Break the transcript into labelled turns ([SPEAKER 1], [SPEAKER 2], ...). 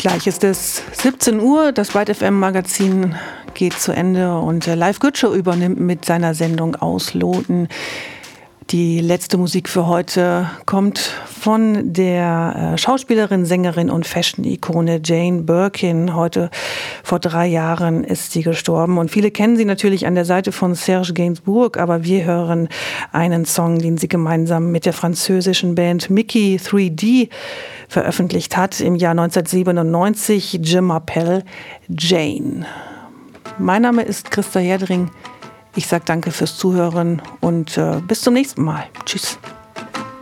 [SPEAKER 1] Gleich ist es 17 Uhr, das Byte FM Magazin geht zu Ende und Live Good Show übernimmt mit seiner Sendung Ausloten. Die letzte Musik für heute kommt von der Schauspielerin, Sängerin und Fashion-Ikone Jane Birkin. Heute vor 3 Jahren ist sie gestorben und viele kennen sie natürlich an der Seite von Serge Gainsbourg, aber wir hören einen Song, den sie gemeinsam mit der französischen Band Mickey 3D veröffentlicht hat im Jahr 1997, Je m'appelle Jane. Mein Name ist Christa Herdring. Ich sage danke fürs Zuhören und bis zum nächsten Mal. Tschüss.